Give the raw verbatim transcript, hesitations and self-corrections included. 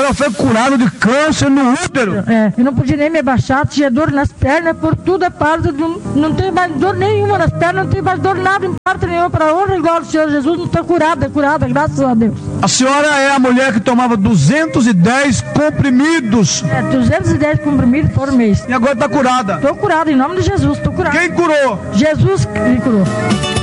senhora foi curada de câncer no útero. É, eu não podia nem me abaixar, tinha dor nas pernas, por tudo é parte, não, não tem mais dor nenhuma nas pernas, não tem mais dor nada, em parte nenhuma, para honra e glória do Senhor Jesus, não está curada, curada, graças a Deus. A senhora é a mulher que tomava duzentos e dez comprimidos. É, duzentos e dez comprimidos por mês. E agora está curada. Estou curada, em nome de Jesus, estou curada. Quem curou? Jesus me curou.